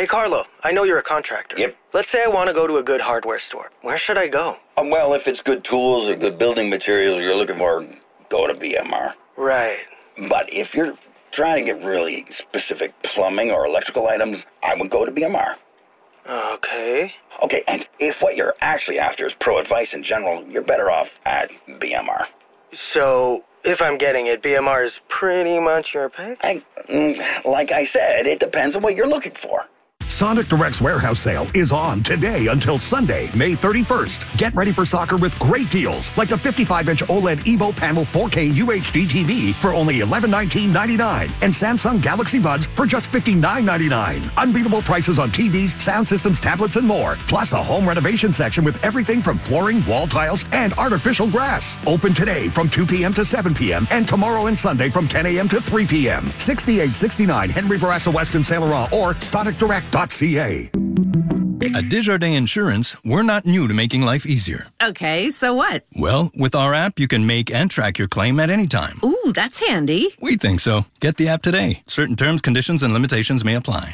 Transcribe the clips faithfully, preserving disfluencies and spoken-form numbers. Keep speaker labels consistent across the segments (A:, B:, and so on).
A: Carlo, I know you're a contractor.
B: Yep.
A: Let's say I want to go to a good hardware store. Where should I go?
B: Uh, well, if it's good tools or good building materials you're looking for, go to B M R.
A: Right.
B: But if you're trying to get really specific plumbing or electrical items, I would go to B M R.
A: Okay.
B: Okay, and if what you're actually after is pro advice in general, you're better off at B M R.
A: So, if I'm getting it, B M R is pretty much your pick?
B: I, mm, like I said, it depends on what you're looking for.
C: Sonic Direct's warehouse sale is on today until Sunday, May thirty-first. Get ready for soccer with great deals, like the fifty-five inch OLED Evo Panel four K U H D T V for only eleven nineteen ninety-nine, and Samsung Galaxy Buds for just fifty-nine ninety-nine. Unbeatable prices on T Vs, sound systems, tablets, and more. Plus a home renovation section with everything from flooring, wall tiles, and artificial grass. Open today from two p.m. to seven p.m. and tomorrow and Sunday from ten a.m. to three p.m. sixty-eight sixty-nine Henry Bourassa West in Saint Laurent or sonic direct dot c a.
D: At Desjardins Insurance, we're not new to making life easier.
E: Okay, so what?
D: Well, with our app, you can make and track your claim at any time.
E: Ooh, that's handy.
D: We think so. Get the app today. Certain terms, conditions, and limitations may apply.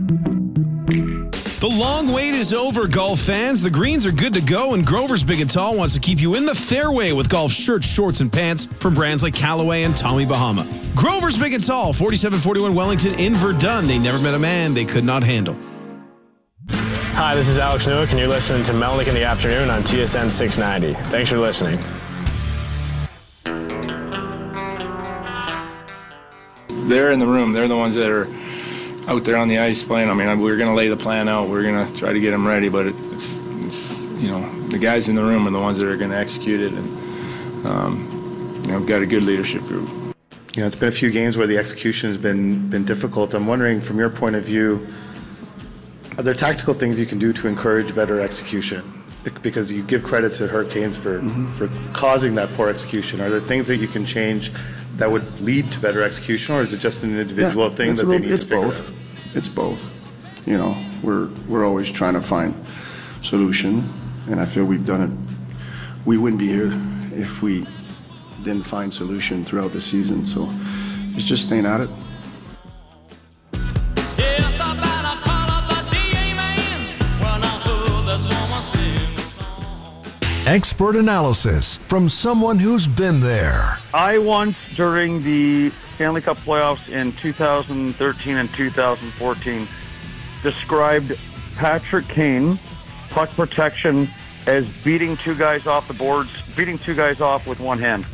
F: The long wait is over, golf fans. The greens are good to go, and Grover's Big and Tall wants to keep you in the fairway with golf shirts, shorts, and pants from brands like Callaway and Tommy Bahama. Grover's Big and Tall, forty-seven forty-one Wellington in Verdun. They never met a man they could not handle.
G: Hi, this is Alex Newhook, and you're listening to Melnick in the Afternoon on T S N six ninety. Thanks for listening.
H: They're in the room. They're the ones that are out there on the ice playing. I mean, we we're going to lay the plan out. We're going to try to get them ready, but it, it's, it's, you know, the guys in the room are the ones that are going to execute it, and, um, you know, we've got a good leadership group.
I: You know, it's been a few games where the execution has been, been difficult. I'm wondering, from your point of view, are there tactical things you can do to encourage better execution? Because you give credit to Hurricanes for, mm-hmm. for causing that poor execution. Are there things that you can change that would lead to better execution, or is it just an individual yeah, thing that they need
J: it's
I: to figure
J: both.
I: out?
J: It's both. You know, we're we're always trying to find solution, and I feel we've done it. We wouldn't be here if we didn't find solution throughout the season. So it's just staying at it.
K: Expert analysis from someone who's been there.
L: I once, during the Stanley Cup playoffs in two thousand thirteen and two thousand fourteen, described Patrick Kane puck protection as beating two guys off the boards, beating two guys off with one hand.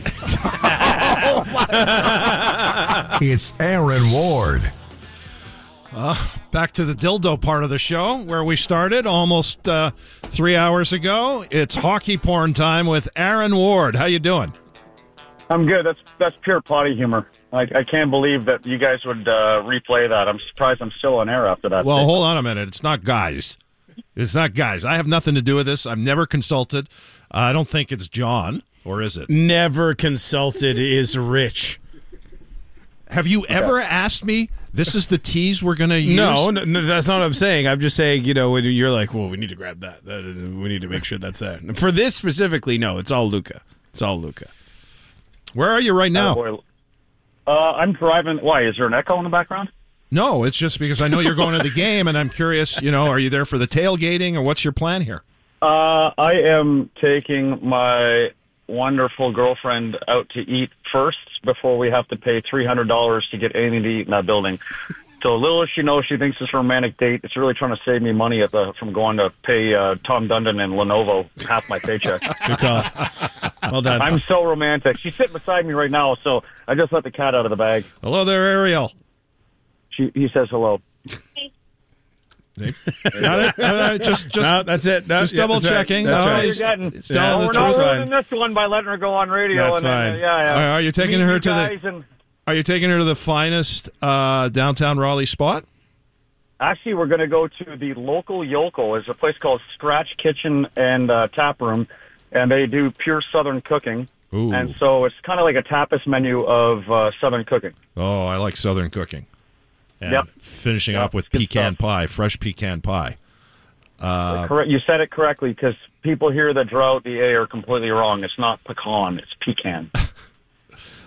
K: It's Aaron Ward.
M: Uh, back to the dildo part of the show where we started almost uh, three hours ago. It's hockey porn time with Aaron Ward. How you doing?
L: I'm good. That's that's pure potty humor. I, I can't believe that you guys would uh, replay that. I'm surprised I'm still on air after that.
M: Well,
L: statement.
M: hold on a minute. It's not guys. It's not guys. I have nothing to do with this. I've never consulted. Uh, I don't think it's John, or is it?
F: Never consulted is Rich.
M: Have you ever
L: okay.
M: asked me, this is the tease we're going to use?
F: No, no, that's not what I'm saying. I'm just saying, you know, when you're like, well, we need to grab that. that we need to make sure that's that. For this specifically, no, it's all Luca. It's all Luca.
M: Where are you right now?
L: Oh, uh, I'm driving. Why, is there an echo in the background?
M: No, it's just because I know you're going to the game, and I'm curious, you know, are you there for the tailgating, or what's your plan here?
L: Uh, I am taking my wonderful girlfriend out to eat first before we have to pay three hundred dollars to get anything to eat in that building. So little as she knows, she thinks it's a romantic date. It's really trying to save me money at the from going to pay uh, Tom Dundon and Lenovo half my paycheck.
F: Good call. Well done.
L: I'm so romantic. She's sitting beside me right now, so I just let the cat out of the bag.
M: Hello there, Ariel.
L: She, he says hello.
M: Got it? Uh, just, just,
F: no, that's it. No,
M: just
F: yeah,
M: double
F: that's
M: checking.
F: Right. That's
M: no,
F: right.
M: It's,
L: You're getting,
M: it's
F: yeah,
M: telling
L: we're
M: the
L: not
M: truth.
L: ruining this one by letting her go on radio.
F: That's
L: and,
F: fine.
L: Uh, yeah, yeah.
M: Are you taking her to the?
L: And,
M: Are you taking her to the finest uh, downtown Raleigh spot?
L: actually, we're going to go to the local Yokel. It's a place called Scratch Kitchen and uh, Tap Room, and they do pure Southern cooking.
M: Ooh.
L: And so it's kind of like a tapas menu of uh, Southern cooking.
M: Oh, I like Southern cooking. And
L: yep.
M: finishing
L: yep.
M: up with
L: Good
M: pecan
L: stuff.
M: pie, fresh pecan pie. Uh,
L: Correct. You said it correctly, because people here that draw out the A are completely wrong. It's not pecan, it's pecan.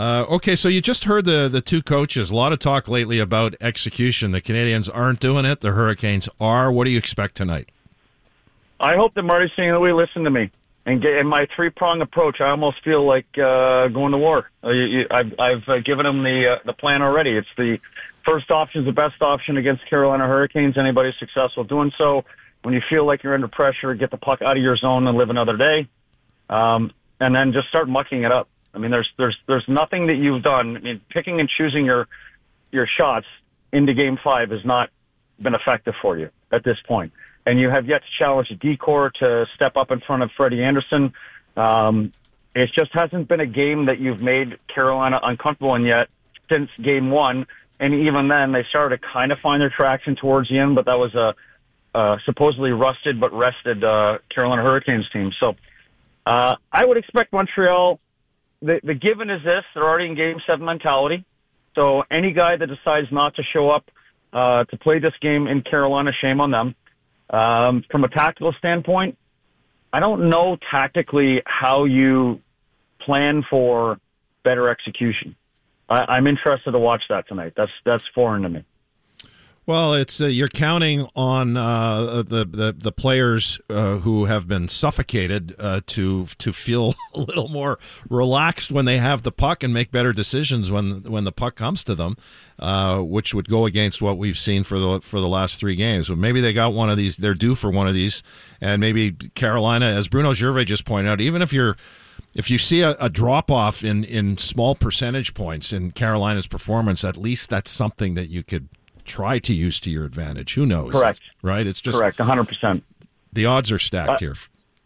M: Uh, okay, so you just heard the, the two coaches. A lot of talk lately about execution. The Canadians aren't doing it. The Hurricanes are. What do you expect tonight?
L: I hope that Marty Saint Louis listen to me. And get, in my three-prong approach, I almost feel like uh, going to war. Uh, you, you, I've, I've uh, given them the uh, the plan already. It's the first option is the best option against Carolina Hurricanes. Anybody successful doing so. When you feel like you're under pressure, get the puck out of your zone and live another day. Um, and then just start mucking it up. I mean, there's there's there's nothing that you've done. I mean, picking and choosing your your shots into Game Five has not been effective for you at this point. And you have yet to challenge a D-Corps to step up in front of Freddie Anderson. Um, it just hasn't been a game that you've made Carolina uncomfortable in yet since Game One. And even then, they started to kind of find their traction towards the end, but that was a uh, supposedly rusted but rested uh, Carolina Hurricanes team. So uh, I would expect Montreal. The, the given is this: they're already in Game Seven mentality. So any guy that decides not to show up uh, to play this game in Carolina, shame on them. Um, from a tactical standpoint, I don't know tactically how you plan for better execution. I, I'm interested to watch that tonight. That's that's foreign to me.
M: Well, it's uh, you're counting on uh, the, the the players uh, who have been suffocated uh, to to feel a little more relaxed when they have the puck and make better decisions when when the puck comes to them, uh, which would go against what we've seen for the for the last three games. So maybe they got one of these. They're due for one of these, and maybe Carolina, as Bruno Gervais just pointed out, even if you're If you see a, a drop-off in, in small percentage points in Carolina's performance, at least that's something that you could try to use to your advantage. Who knows?
L: Correct.
M: Right? It's just
L: correct. one hundred percent.
M: The odds are stacked
L: uh,
M: here.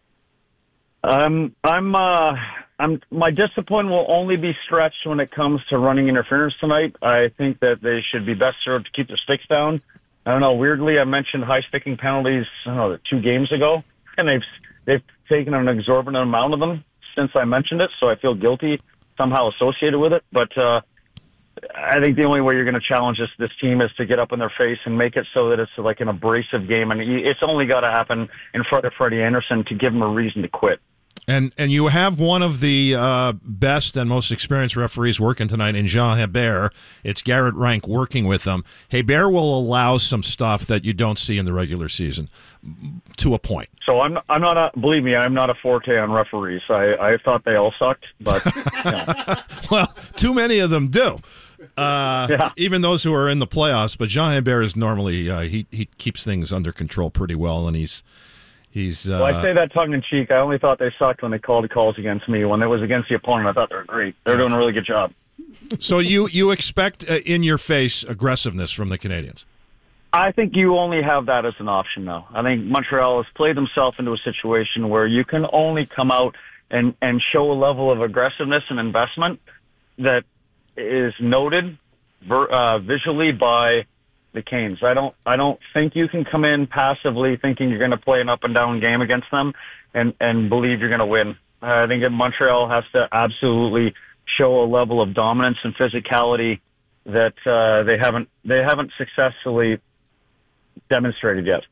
L: Um, I'm. Uh, I'm. My discipline will only be stretched when it comes to running interference tonight. I think that they should be best served to keep their sticks down. I don't know. Weirdly, I mentioned high sticking penalties. I don't know, two games ago, and they've they've taken an exorbitant amount of them since I mentioned it. So I feel guilty somehow associated with it, but. Uh, I think the only way you're going to challenge this this team is to get up in their face and make it so that it's like an abrasive game, and it's only got to happen in front of Freddie Anderson to give him a reason to quit.
M: And and you have one of the uh, best and most experienced referees working tonight in Jean Hebert. It's Garrett Rank working with them. Hebert will allow some stuff that you don't see in the regular season, to a point.
L: So I'm I'm not a, believe me, I'm not a forte on referees. I, I thought they all sucked, but yeah.
M: Well, too many of them do. Uh,
L: yeah.
M: Even those who are in the playoffs. But Jean Hebert is normally uh, he he keeps things under control pretty well, and he's he's. Uh,
L: well, I say that tongue in cheek. I only thought they sucked when they called the calls against me. When it was against the opponent, I thought they were great. They're doing a really good job.
M: So you you expect uh, in your face aggressiveness from the Canadians?
L: I think you only have that as an option now. I think Montreal has played themselves into a situation where you can only come out and and show a level of aggressiveness and investment that is noted uh, visually by the Canes. I don't I don't think you can come in passively thinking you're going to play an up and down game against them and, and believe you're going to win. Uh, I think that Montreal has to absolutely show a level of dominance and physicality that uh, they haven't they haven't successfully demonstrated yet.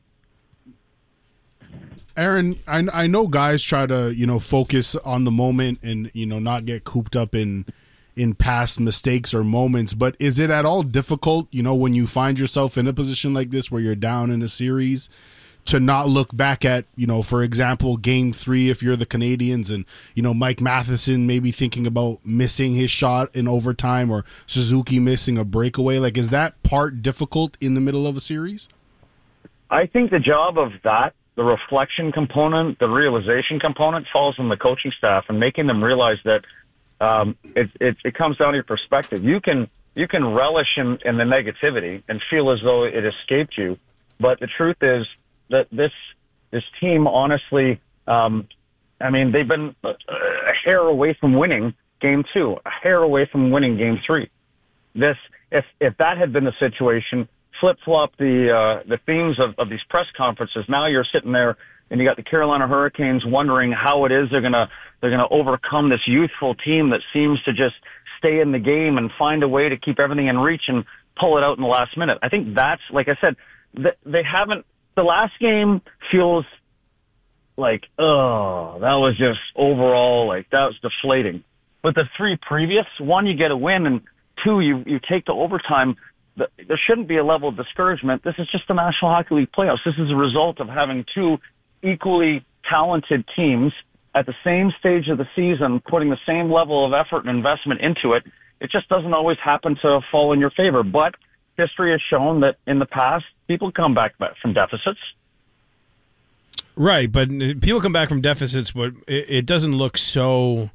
N: Aaron, I, I know guys try to, you know, focus on the moment and, you know, not get cooped up in in past mistakes or moments, but is it at all difficult, you know, when you find yourself in a position like this where you're down in a series to not look back at, you know, for example, game three, if you're the Canadians and, you know, Mike Matheson maybe thinking about missing his shot in overtime or Suzuki missing a breakaway? Like, is that part difficult in the middle of a series?
L: I think the job of that, the reflection component, the realization component, falls on the coaching staff and making them realize that um, it, it, it comes down to your perspective. You can you can relish in, in the negativity and feel as though it escaped you, but the truth is that this this team, honestly, um, I mean, they've been a, a hair away from winning game two, a hair away from winning game three. This, if if that had been the situation, flip-flop the uh, the themes of, of these press conferences. Now you're sitting there and you got the Carolina Hurricanes wondering how it is they're gonna they're gonna overcome this youthful team that seems to just stay in the game and find a way to keep everything in reach and pull it out in the last minute. I think that's, like I said, th- they haven't. The last game feels like, oh, that was just overall like that was deflating. But the three previous, one, you get a win, and two, you, you take to overtime. The, there shouldn't be a level of discouragement. This is just the National Hockey League playoffs. This is a result of having two equally talented teams at the same stage of the season, putting the same level of effort and investment into it. It just doesn't always happen to fall in your favor. But history has shown that in the past, people come back from deficits.
F: Right, but people come back from deficits, but it, it doesn't look so...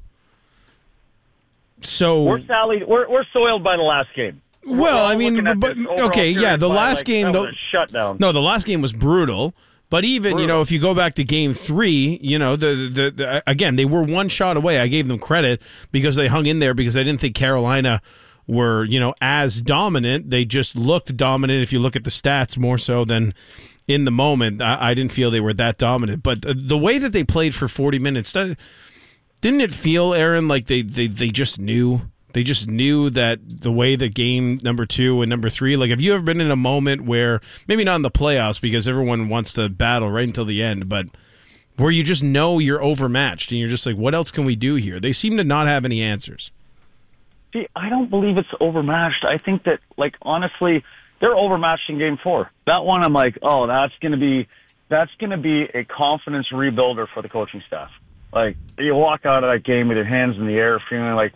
F: So
L: We're sallied, we're, we're soiled by the last game.
F: Well, I mean, but okay, yeah, the last
L: like,
F: game,
L: oh,
F: the
L: shutdown.
F: No, the last game was brutal. But even
L: brutal.
F: you know, if you go back to game three, you know, the, the the again they were one shot away. I gave them credit because they hung in there because I didn't think Carolina were you know as dominant. They just looked dominant. If you look at the stats, more so than in the moment. I, I didn't feel they were that dominant. But the way that they played for forty minutes, didn't it feel, Aaron, like they they, they just knew? They just knew that the way the game number two and number three, like, have you ever been in a moment where, maybe not in the playoffs because everyone wants to battle right until the end, but where you just know you're overmatched and you're just like, what else can we do here? They seem to not have any answers.
L: See, I don't believe it's overmatched. I think that, like, honestly, they're overmatched in game four. That one, I'm like, oh, that's going to be, that's going to be a confidence rebuilder for the coaching staff. Like, you walk out of that game with your hands in the air feeling like,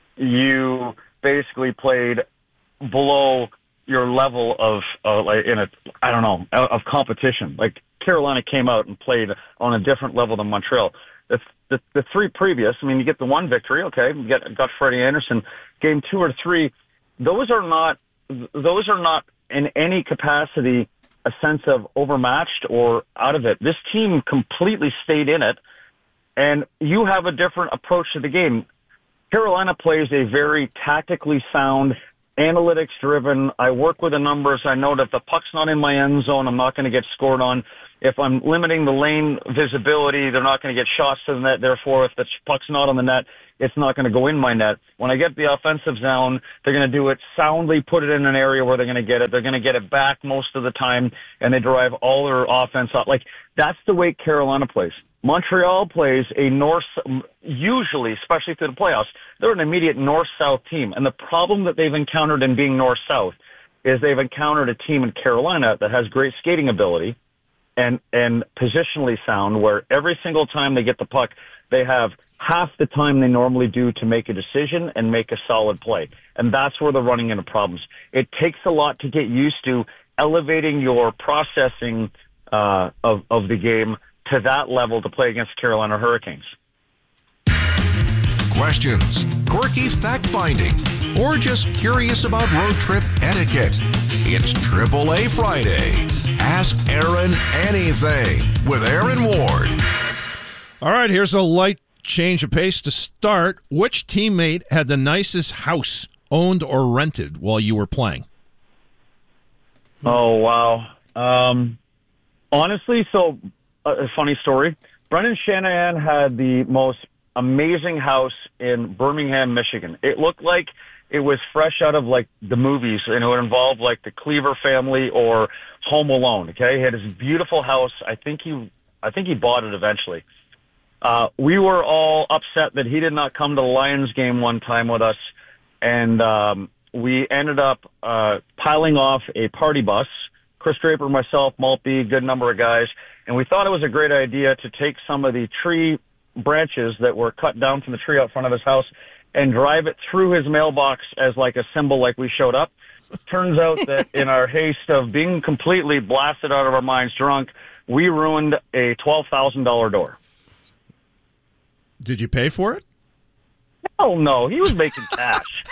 L: you basically played below your level of, uh, like in a, I don't know, of competition. Like Carolina came out and played on a different level than Montreal. The, the, the three previous, I mean, you get the one victory, okay, you get, got Freddie Anderson. Game two or three, those are not, those are not in any capacity a sense of overmatched or out of it. This team completely stayed in it, and you have a different approach to the game. Carolina plays a very tactically sound, analytics-driven, I work with the numbers. I know that if the puck's not in my end zone, I'm not going to get scored on. If I'm limiting the lane visibility, they're not going to get shots to the net. Therefore, if the puck's not on the net, it's not going to go in my net. When I get the offensive zone, they're going to do it soundly, put it in an area where they're going to get it. They're going to get it back most of the time, and they drive all their offense out. Like, that's the way Carolina plays. Montreal plays a north, usually, especially through the playoffs, they're an immediate north-south team. And the problem that they've encountered in being north-south is they've encountered a team in Carolina that has great skating ability and, and positionally sound, where every single time they get the puck, they have half the time they normally do to make a decision and make a solid play. And that's where they're running into problems. It takes a lot to get used to elevating your processing uh, of, of the game to that level to play against Carolina Hurricanes.
K: Questions, quirky fact-finding, or just curious about road trip etiquette? It's Triple A Friday. Ask Aaron anything with Aaron Ward.
M: All right, here's a light change of pace to start. Which teammate had the nicest house owned or rented while you were playing?
L: Oh, wow. Um, honestly, so... A funny story. Brendan Shanahan had the most amazing house in Birmingham, Michigan. It looked like it was fresh out of like the movies, and it would involve like the Cleaver family or Home Alone. Okay, he had this beautiful house. I think he, I think he bought it eventually. Uh, we were all upset that he did not come to the Lions game one time with us, and um, we ended up uh, piling off a party bus. Chris Draper, myself, Maltby, good number of guys. And we thought it was a great idea to take some of the tree branches that were cut down from the tree out front of his house and drive it through his mailbox as like a symbol like we showed up. Turns out that in our haste of being completely blasted out of our minds drunk, we ruined a twelve thousand dollars door.
M: Did you pay for it?
L: Hell no, he was making cash.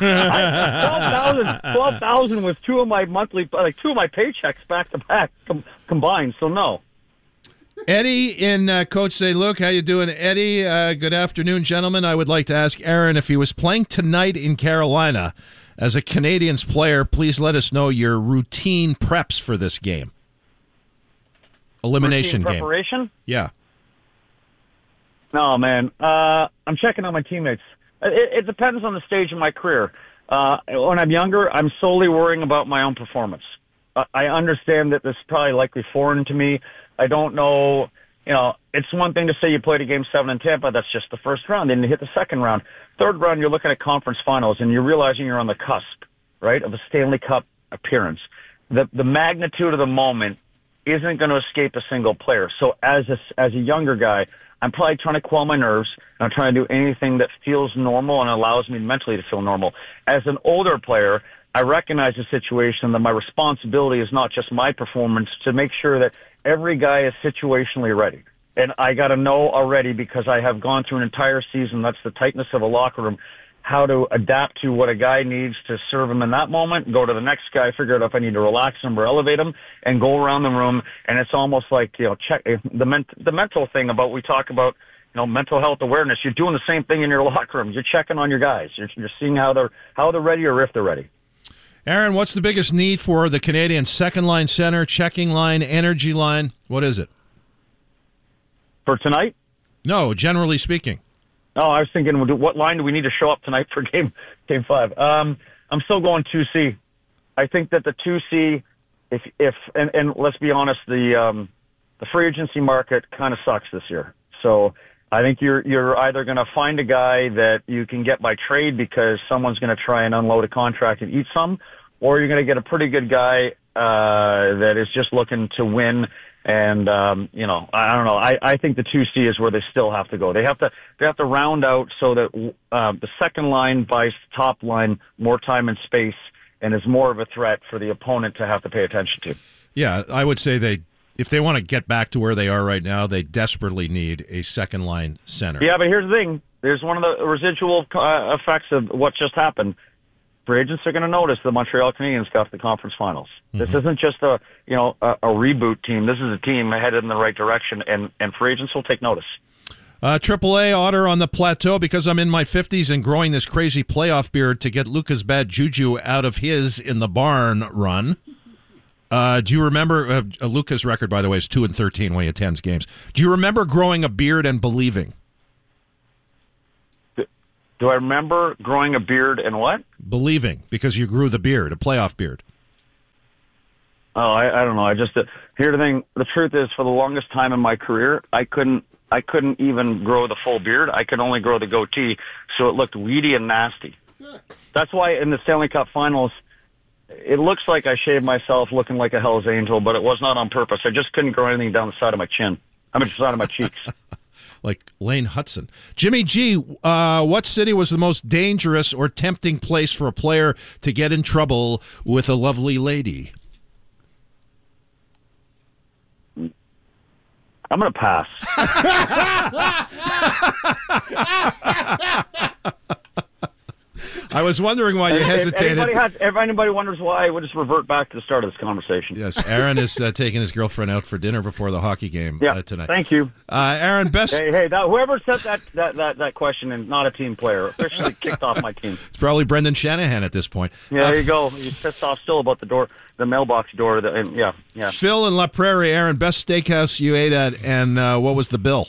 L: twelve thousand was two of my monthly, like two of my paychecks back to back com- combined. So no.
M: Eddie in uh, Coach Saint Luke, how you doing, Eddie? Uh, good afternoon, gentlemen. I would like to ask Aaron if he was playing tonight in Carolina. As a Canadiens player, please let us know your routine preps for this game. Elimination
L: routine
M: game.
L: Preparation?
M: Yeah.
L: No, man. Uh, I'm checking on my teammates. It, it depends on the stage of my career. Uh, when I'm younger, I'm solely worrying about my own performance. Uh, I understand that this is probably likely foreign to me. I don't know you know, it's one thing to say you played a game seven in Tampa. That's just the first round. Then you hit the second round. Third round, you're looking at conference finals, and you're realizing you're on the cusp, right, of a Stanley Cup appearance. The the magnitude of the moment isn't going to escape a single player. So as a, as a younger guy, I'm probably trying to quell my nerves. And I'm trying to do anything that feels normal and allows me mentally to feel normal. As an older player, I recognize the situation that my responsibility is not just my performance, to make sure that every guy is situationally ready. And I got to know already, because I have gone through an entire season, that's the tightness of a locker room, how to adapt to what a guy needs to serve him in that moment, go to the next guy, figure out if I need to relax him or elevate him, and go around the room. And it's almost like, you know, check the ment- the mental thing about, we talk about, you know, mental health awareness. You're doing the same thing in your locker room. You're checking on your guys. You're, you're seeing how they're how they're ready or if they're ready.
M: Aaron, what's the biggest need for the Canadian second line center, checking line, energy line? What is it?
L: For tonight?
M: No, generally speaking.
L: Oh, I was thinking, what line do we need to show up tonight for game game five? Um, I'm still going two C. I think that the two C, if if and, and let's be honest, the um, the free agency market kind of sucks this year. So I think you're you're either going to find a guy that you can get by trade because someone's going to try and unload a contract and eat some, or you're going to get a pretty good guy uh, that is just looking to win. And, um, you know, I don't know. I, I think the two C is where they still have to go. They have to they have to round out so that uh, the second line buys the top line more time and space and is more of a threat for the opponent to have to pay attention to.
M: Yeah, I would say they, if they want to get back to where they are right now, they desperately need a second line center.
L: Yeah, but here's the thing. There's one of the residual uh, effects of what just happened. Free agents are going to notice the Montreal Canadiens got to the conference finals. Mm-hmm. This isn't just a you know a, a reboot team. This is a team headed in the right direction, and, and free agents will take notice.
M: Uh, Triple A Otter on the plateau, because I'm in my fifties and growing this crazy playoff beard to get Luca's bad juju out of his in the barn run. Uh, do you remember uh, Luca's record, by the way, is two and thirteen when he attends games? Do you remember growing a beard and believing?
L: Do I remember growing a beard and what?
M: Believing, because you grew the beard, a playoff beard.
L: Oh, I, I don't know. I just uh, here's the thing. The truth is, for the longest time in my career, I couldn't. I couldn't even grow the full beard. I could only grow the goatee, so it looked weedy and nasty. That's why in the Stanley Cup Finals, it looks like I shaved myself looking like a Hell's Angel, but it was not on purpose. I just couldn't grow anything down the side of my chin. I mean, the side of my cheeks.
M: Like Lane Hudson. Jimmy G, uh, what city was the most dangerous or tempting place for a player to get in trouble with a lovely lady?
L: I'm going to pass.
M: I was wondering why you
L: if,
M: hesitated.
L: If anybody, has, if anybody wonders why, we'll just revert back to the start of this conversation.
M: Yes, Aaron is uh, taking his girlfriend out for dinner before the hockey game
L: yeah,
M: uh, tonight.
L: Thank you.
M: Uh, Aaron, best...
L: Hey, hey that, whoever said that, that, that, that question and not a team player officially kicked off my team.
M: It's probably Brendan Shanahan at this point.
L: Yeah,
M: uh,
L: there you go. He's pissed off still about the door, the mailbox door. The, and yeah, yeah.
M: Phil in La Prairie, Aaron, best steakhouse you ate at, and uh, what was the bill?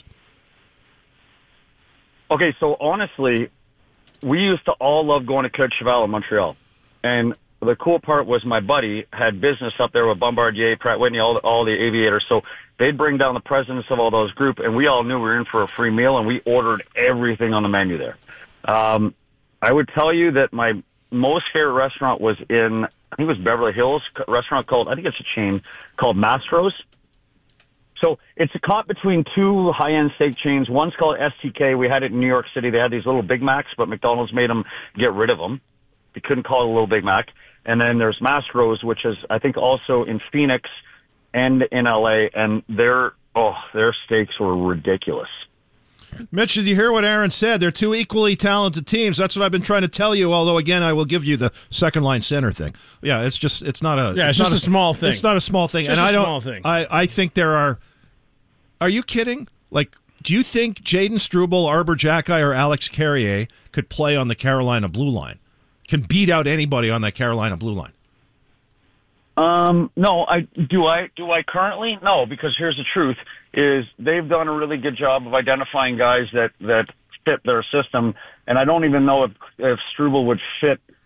L: Okay, so honestly, we used to all love going to Coach Cheval in Montreal. And the cool part was my buddy had business up there with Bombardier, Pratt Whitney, all the, all the aviators. So they'd bring down the presidents of all those group, and we all knew we were in for a free meal, and we ordered everything on the menu there. Um, I would tell you that my most favorite restaurant was in, I think it was Beverly Hills, a restaurant called, I think it's a chain, called Mastro's. So it's a comp between two high-end steak chains. One's called S T K. We had it in New York City. They had these little Big Macs, but McDonald's made them get rid of them. They couldn't call it a little Big Mac. And then there's Mastro's, which is, I think, also in Phoenix and in L A, and their, oh, their steaks were ridiculous.
M: Mitch, did you hear what Aaron said? They're two equally talented teams. That's what I've been trying to tell you, although, again, I will give you the second-line center thing. Yeah, it's just, it's not a...
F: Yeah, it's, it's just
M: not
F: a, a small thing.
M: It's not a small thing.
F: Just
M: and
F: a
M: I don't,
F: small thing.
M: I, I think there are... Are you kidding? Like, do you think Jaden Struble, Arbor Jacki, or Alex Carrier could play on the Carolina blue line? Can beat out anybody on that Carolina blue line?
L: Um, no, I do. I do. I currently no, because here's the truth: is they've done a really good job of identifying guys that that fit their system, and I don't even know if if Struble would fit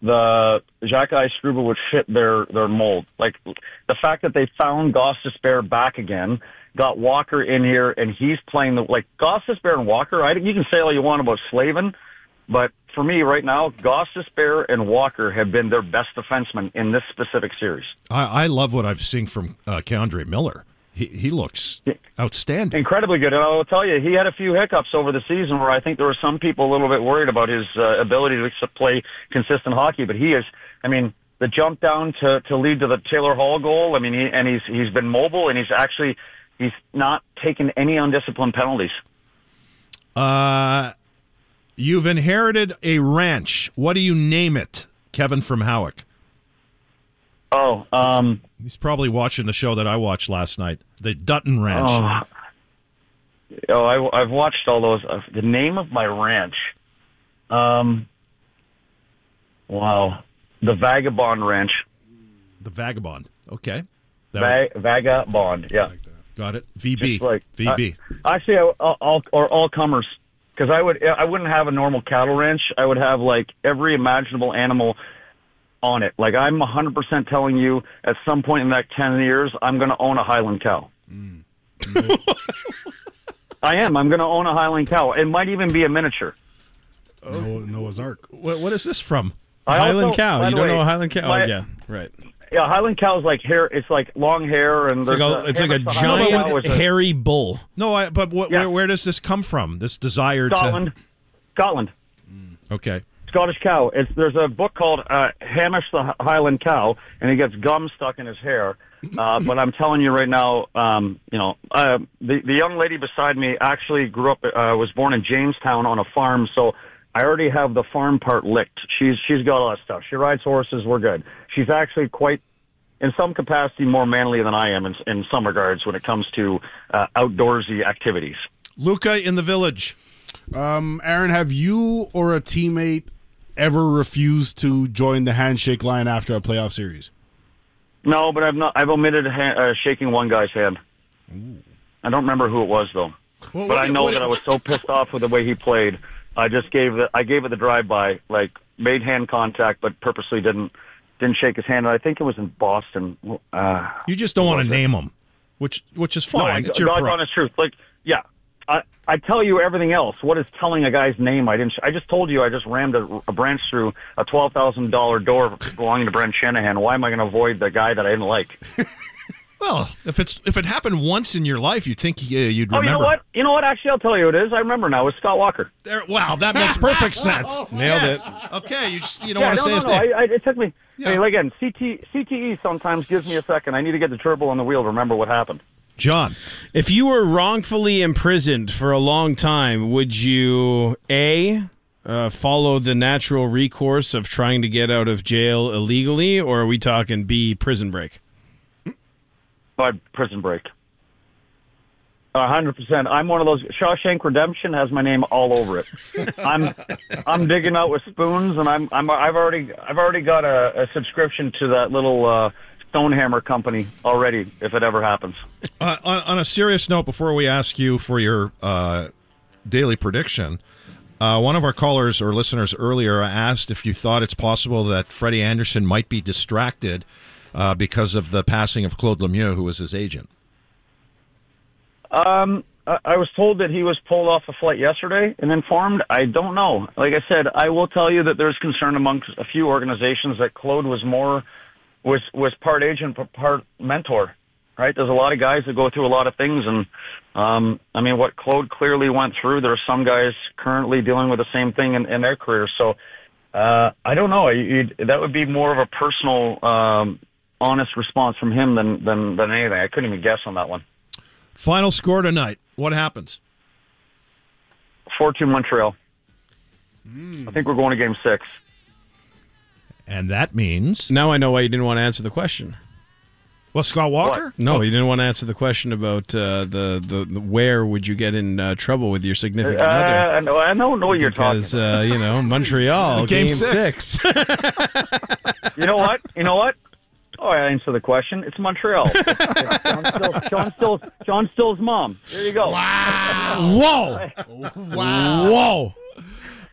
L: the Jacques Struba would fit their, their mold. Like, the fact that they found Goss Despair back again, got Walker in here, and he's playing the, like, Goss Despair and Walker, I, you can say all you want about Slavin, but for me right now, Goss Despair and Walker have been their best defensemen in this specific series.
M: I, I love what I've seen from uh, Keandre Miller. He he looks outstanding.
L: Incredibly good. And I will tell you, he had a few hiccups over the season where I think there were some people a little bit worried about his uh, ability to play consistent hockey. But he is, I mean, the jump down to, to lead to the Taylor Hall goal, I mean, he, and he's he's been mobile, and he's actually, he's not taken any undisciplined penalties.
M: Uh, you've inherited a ranch. What do you name it? Kevin from Howick.
L: Oh, um...
M: He's probably watching the show that I watched last night, the Dutton Ranch.
L: Oh, oh I, I've watched all those. Uh, the name of my ranch. Um, wow. The Vagabond Ranch.
M: The Vagabond. Okay.
L: Va- Vagabond, yeah.
M: Got it. V B.
L: Just like,
M: V B.
L: Uh, actually, I, all, or all comers. Because I, would, I wouldn't have a normal cattle ranch. I would have, like, every imaginable animal on it. Like, I'm one hundred percent telling you, at some point in the next ten years, I'm going to own a Highland cow. Mm. I am. I'm going to own a Highland cow. It might even be a miniature.
N: Oh. Noah's Ark.
M: What, what is this from?
O: A Highland
L: also,
O: cow. You don't
L: way,
O: know a Highland cow?
L: my,
O: oh, yeah, right.
L: Yeah, Highland cow's like hair. It's like long hair, and
O: it's like a, it's like a giant a, hairy bull.
M: No, I, but what, yeah. where, where does this come from? This desire
L: Scotland.
M: to
L: Scotland.
M: Okay.
L: Scottish cow. It's there's a book called uh, Hamish the Highland Cow, and he gets gum stuck in his hair. Uh, but I'm telling you right now, um, you know, uh, the the young lady beside me actually grew up, uh, was born in Jamestown on a farm, so I already have the farm part licked. She's she's got all that stuff. She rides horses. We're good. She's actually quite, in some capacity, more manly than I am in, in some regards when it comes to uh, outdoorsy activities.
M: Luca in the Village.
N: Um, Aaron, have you or a teammate ever refused to join the handshake line after a playoff series?
L: No, but I've not. I've omitted ha- uh, shaking one guy's hand. Ooh. I don't remember who it was though.
M: Well,
L: but
M: what,
L: I know
M: what,
L: that I was so pissed off with the way he played. I just gave the I gave it the drive-by, like made hand contact, but purposely didn't didn't shake his hand. And I think it was in Boston. Uh,
M: you just don't want to name him, which which is fine.
L: No,
M: it's your
L: God's
M: pro-
L: honest truth. Like, yeah. I, I tell you everything else. What is telling a guy's name? I didn't. I just told you I just rammed a, a branch through a twelve thousand dollar door belonging to Brent Shanahan. Why am I going to avoid the guy that I didn't like?
M: Well, if it's if it happened once in your life, you'd think uh, you'd remember.
L: Oh, you know what? You know what? Actually, I'll tell you who it is. I remember now. It's Scott Walker.
M: There, wow, that makes perfect sense.
O: Nailed
M: yes.
O: it.
M: Okay, you just you don't
L: yeah,
M: want to
L: no,
M: say
L: no,
M: his
L: no.
M: name.
L: I, I, it took me.
M: Yeah.
L: I mean, again, C T, C T E sometimes gives me a second. I need to get the turbo on the wheel to remember what happened.
M: John,
O: if you were wrongfully imprisoned for a long time, would you A, uh, follow the natural recourse of trying to get out of jail illegally, or are we talking B, prison break?
L: Uh, prison break. A hundred percent. I'm one of those. Shawshank Redemption has my name all over it. I'm, I'm digging out with spoons, and I'm, I'm, I've already, I've already got a, a subscription to that little uh, Stonehammer company already. If it ever happens.
M: Uh, on, on a serious note, before we ask you for your uh, daily prediction, uh, one of our callers or listeners earlier asked if you thought it's possible that Freddie Anderson might be distracted uh, because of the passing of Claude Lemieux, who was his agent.
L: Um, I was told that he was pulled off a flight yesterday and informed. I don't know. Like I said, I will tell you that there's concern amongst a few organizations that Claude was more was was part agent, part mentor. Right? There's a lot of guys that go through a lot of things, and um, I mean, what Claude clearly went through. There are some guys currently dealing with the same thing in, in their career. So uh, I don't know. You'd, that would be more of a personal, um, honest response from him than, than than anything. I couldn't even guess on that one.
M: Final score tonight. What happens?
L: four two Montreal. Mm. I think we're going to game six.
M: And that means...
O: Now I know why you didn't want to answer the question.
M: Well, Scott Walker?
L: What?
O: No,
M: oh.
O: you didn't want to answer the question about uh, the, the, the where would you get in uh, trouble with your significant
L: uh,
O: other.
L: I know, I don't know what you're
O: because,
L: talking
O: uh, you know, Montreal,
M: game,
O: game
M: six.
O: six.
L: You know what? You know what? Oh, I answer the question. It's Montreal. It's, it's John, Still's, John, Still's, John Still's mom. There you go.
O: Wow. Whoa.
N: Wow.
O: Whoa.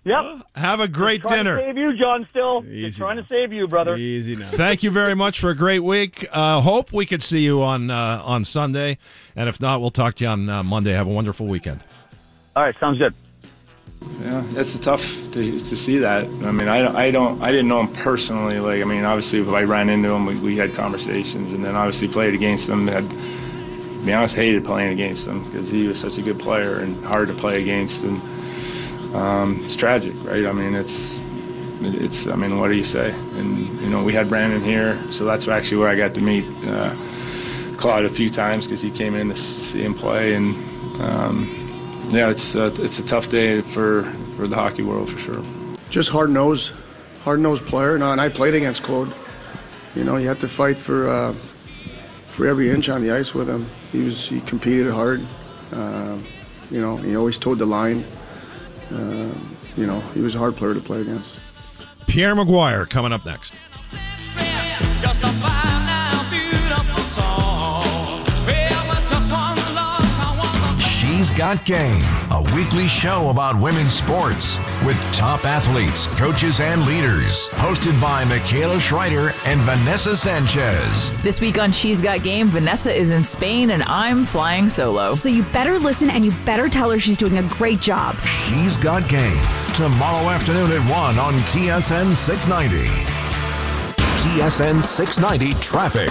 L: Yep.
M: Have a great
L: Just trying
M: dinner.
L: To save you, John. Still,
O: Easy
L: Just trying to save you, brother.
O: Easy now.
M: Thank you very much for a great week. Uh, hope we could see you on uh, on Sunday, and if not, we'll talk to you on uh, Monday. Have a wonderful weekend.
L: All right, sounds good.
H: Yeah, it's tough to, to see that. I mean, I, I don't, I didn't know him personally. Like, I mean, obviously, if I ran into him, we, we had conversations, and then obviously played against him. Had, to be honest, hated playing against him because he was such a good player and hard to play against, and um, it's tragic, right? I mean, it's, it's. I mean, what do you say? And you know, we had Brandon here, so that's actually where I got to meet uh, Claude a few times because he came in to see him play, and. Um, Yeah, it's uh, it's a tough day for, for the hockey world for sure.
J: Just hard-nosed, hard-nosed player. No, and I played against Claude. You know, you had to fight for uh, for every inch on the ice with him. He was he competed hard. Uh, you know, he always towed the line. Uh, you know, he was a hard player to play against.
M: Pierre Maguire coming up next.
K: She's Got Game, a weekly show about women's sports with top athletes, coaches, and leaders. Hosted by Michaela Schreider and Vanessa Sanchez.
P: This week on She's Got Game, Vanessa is in Spain and I'm flying solo.
Q: So you better listen and you better tell her she's doing a great job.
K: She's Got Game, tomorrow afternoon at one on T S N six ninety. T S N six ninety Traffic.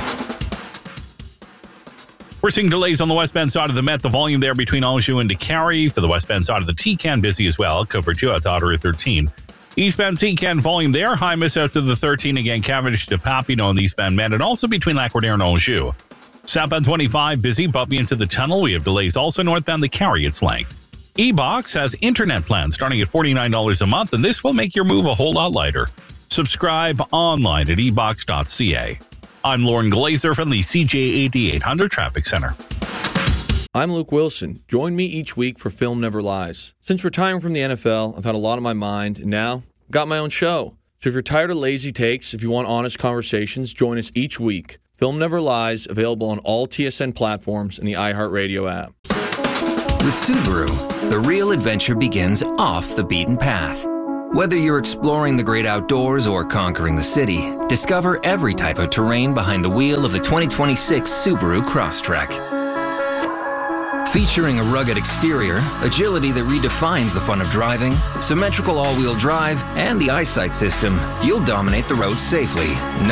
R: We're seeing delays on the westbound side of the Met. The volume there between Anjou and DeCarry. For the westbound side of the T-Can, busy as well. Cover two out to Ottawa thirteen. Eastbound T-Can volume there. High miss out to the thirteen. Again, Cavendish to Papineau on the eastbound Met. And also between Lac-Wardier and Anjou. Southbound twenty-five, busy. Bumping into the tunnel. We have delays also northbound the Carry its length. E-Box has internet plans starting at forty-nine dollars a month. And this will make your move a whole lot lighter. Subscribe online at e box dot c a. I'm Lauren Glazer from the C J eighty-eight hundred Traffic Center.
S: I'm Luke Wilson. Join me each week for Film Never Lies. Since retiring from the N F L, I've had a lot on my mind, and now I've got my own show. So if you're tired of lazy takes, if you want honest conversations, join us each week. Film Never Lies, available on all T S N platforms and the iHeartRadio app.
T: With Subaru, the real adventure begins off the beaten path. Whether you're exploring the great outdoors or conquering the city, discover every type of terrain behind the wheel of the twenty twenty-six Subaru Crosstrek. Featuring a rugged exterior, agility that redefines the fun of driving, symmetrical all-wheel drive, and the eyesight system, you'll dominate the road safely.